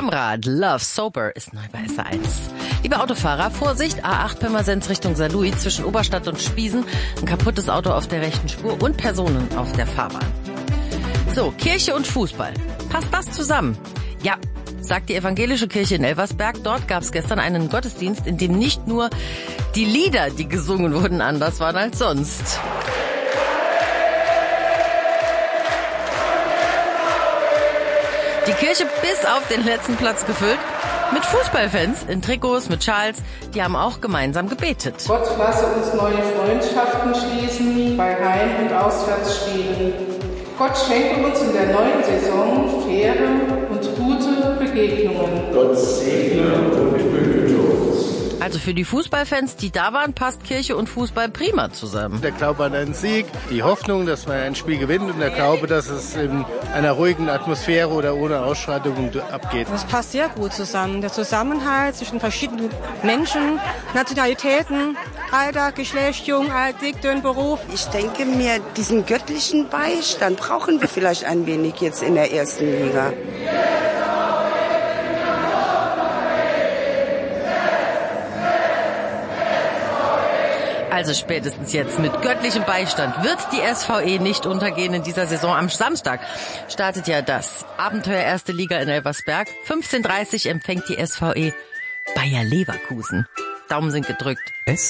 Stammrad Love Sober ist neu bei SA1. Liebe Autofahrer, Vorsicht, A8 Pirmasens Richtung Saarlouis zwischen Oberstadt und Spiesen. Ein kaputtes Auto auf der rechten Spur und Personen auf der Fahrbahn. So, Kirche und Fußball. Passt das zusammen? Ja, sagt die evangelische Kirche in Elversberg. Dort gab es gestern einen Gottesdienst, in dem nicht nur die Lieder, die gesungen wurden, anders waren als sonst. Die Kirche bis auf den letzten Platz gefüllt mit Fußballfans in Trikots, mit Schals. Die haben auch gemeinsam gebetet. Gott lasse uns neue Freundschaften schließen bei Heim- und Auswärtsspielen. Gott schenke uns in der neuen Saison faire und gute Begegnungen. Gott segne und behüte uns. Also für die Fußballfans, die da waren, passt Kirche und Fußball prima zusammen. Der Glaube an einen Sieg, die Hoffnung, dass man ein Spiel gewinnt und der Glaube, dass es in einer ruhigen Atmosphäre oder ohne Ausschreitungen abgeht. Das passt sehr gut zusammen. Der Zusammenhalt zwischen verschiedenen Menschen, Nationalitäten, Alter, Geschlecht, jung, alt, dick, dünn, Beruf. Ich denke mir, diesen göttlichen Beistand brauchen wir vielleicht ein wenig jetzt in der ersten Liga. Also spätestens jetzt mit göttlichem Beistand wird die SVE nicht untergehen in dieser Saison. Am Samstag startet ja das Abenteuer Erste Liga in Elversberg. 15:30 empfängt die SVE Bayer Leverkusen. Daumen sind gedrückt.